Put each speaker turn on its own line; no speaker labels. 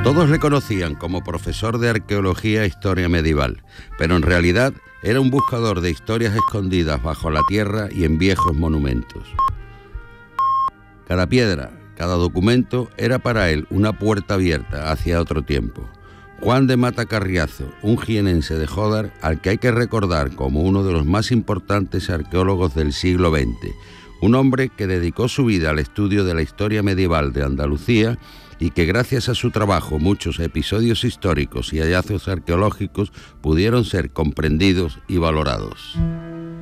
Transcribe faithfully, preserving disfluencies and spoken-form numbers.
Todos le conocían como profesor de arqueología e historia medieval, pero en realidad era un buscador de historias escondidas bajo la tierra y en viejos monumentos. Cada piedra, cada documento era para él una puerta abierta hacia otro tiempo. Juan de Mata Carriazo, un jienense de Jódar al que hay que recordar como uno de los más importantes arqueólogos del siglo veinte, un hombre que dedicó su vida al estudio de la historia medieval de Andalucía y que gracias a su trabajo muchos episodios históricos y hallazgos arqueológicos pudieron ser comprendidos y valorados.